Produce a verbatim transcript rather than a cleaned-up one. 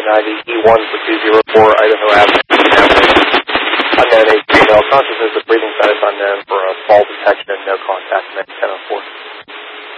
ninety E one for two oh four Idaho Avenue. Unknown eight female, consciousness of breathing status unknown for a fall detection, no contact, ten oh four.